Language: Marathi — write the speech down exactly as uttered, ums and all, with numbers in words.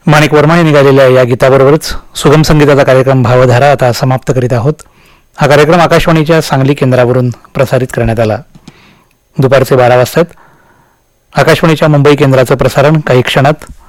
माणिक वर्मा यांनी गायलेल्या या गीताबरोबरच सुगम संगीताचा कार्यक्रम भावधारा आता समाप्त करीत आहोत. हा कार्यक्रम आकाशवाणीच्या सांगली केंद्रावरून प्रसारित करण्यात आला. दुपारचे बारा वाजतात. आकाशवाणीच्या मुंबई केंद्राचं प्रसारण काही क्षणात